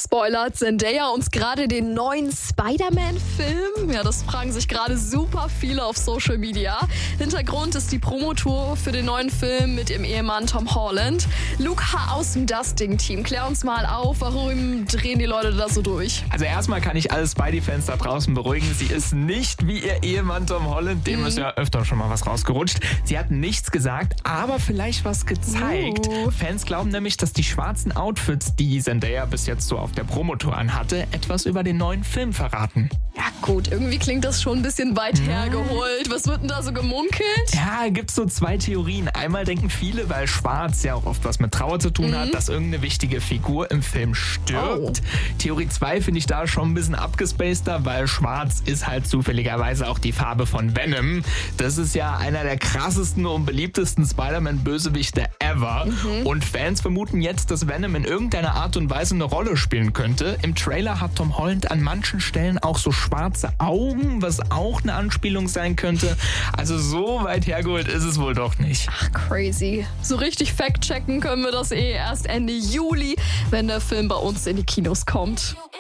spoilert Zendaya uns gerade den neuen Spider-Man-Film? Ja, das fragen sich gerade super viele auf Social Media. Hintergrund ist die Promotour für den neuen Film mit ihrem Ehemann Tom Holland. Luca aus dem Dusting-Team, klär uns mal auf, warum drehen die Leute da so durch? Also erstmal kann ich alle Spidey-Fans da draußen beruhigen. Sie ist nicht wie ihr Ehemann Tom Holland. Dem ist ja öfter schon mal was rausgerutscht. Sie hat nichts gesagt, aber vielleicht was gezeigt. Fans glauben nämlich, dass die schwarzen Outfits, die Zendaya bis jetzt so auf der Promotour anhatte, etwas über den neuen Film verraten. Ja gut, irgendwie klingt das schon ein bisschen weit hergeholt. Was wird denn da so gemunkelt? Ja, gibt's so zwei Theorien. Einmal denken viele, weil Schwarz ja auch oft was mit Trauer zu tun hat, dass irgendeine wichtige Figur im Film stirbt. Theorie 2 finde ich da schon ein bisschen abgespaceder, weil Schwarz ist halt zufälligerweise auch die Farbe von Venom. Das ist ja einer der krassesten und beliebtesten Spider-Man-Bösewichte ever. Und Fans vermuten jetzt, dass Venom in irgendeiner Art und Weise eine Rolle spielen könnte. Im Trailer hat Tom Holland an manchen Stellen auch so schwarze Augen, was auch eine Anspielung sein könnte. Also so weit hergeholt ist es wohl doch nicht. Ach, crazy. So richtig fact-checken können wir das erst Ende Juli, wenn der Film bei uns in die Kinos kommt.